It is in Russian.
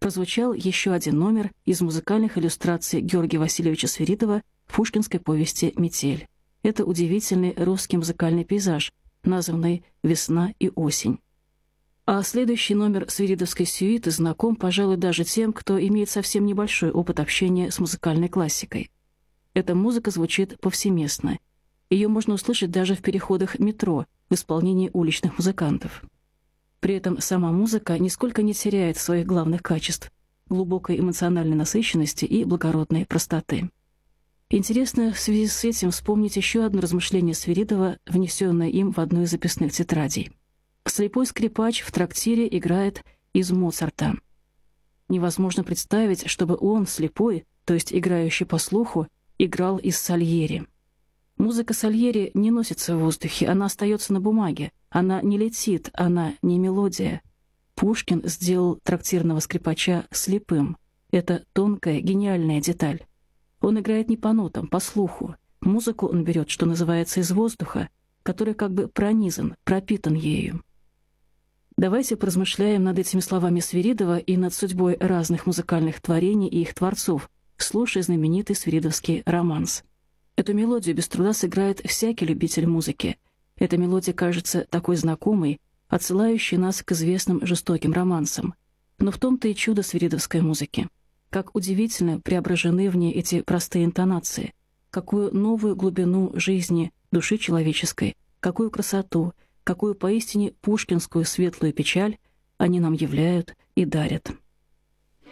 прозвучал еще один номер из музыкальных иллюстраций Георгия Васильевича Свиридова в пушкинской повести «Метель». Это удивительный русский музыкальный пейзаж, названный «Весна и осень». А следующий номер свиридовской сюиты знаком, пожалуй, даже тем, кто имеет совсем небольшой опыт общения с музыкальной классикой. Эта музыка звучит повсеместно. Ее можно услышать даже в переходах метро в исполнении уличных музыкантов. При этом сама музыка нисколько не теряет своих главных качеств – глубокой эмоциональной насыщенности и благородной простоты. Интересно в связи с этим вспомнить еще одно размышление Свиридова, внесенное им в одну из записных тетрадей. Слепой скрипач в трактире играет из Моцарта. Невозможно представить, чтобы он, слепой, то есть играющий по слуху, играл из Сальери. Музыка Сальери не носится в воздухе, она остается на бумаге, она не летит, она не мелодия. Пушкин сделал трактирного скрипача слепым. Это тонкая, гениальная деталь. Он играет не по нотам, по слуху. Музыку он берет, что называется, из воздуха, который как бы пронизан, пропитан ею. Давайте поразмышляем над этими словами Свиридова и над судьбой разных музыкальных творений и их творцов, слушая знаменитый свиридовский романс. Эту мелодию без труда сыграет всякий любитель музыки. Эта мелодия кажется такой знакомой, отсылающей нас к известным жестоким романсам. Но в том-то и чудо свиридовской музыки. Как удивительно преображены в ней эти простые интонации, какую новую глубину жизни, души человеческой, какую красоту, какую поистине пушкинскую светлую печаль они нам являют и дарят.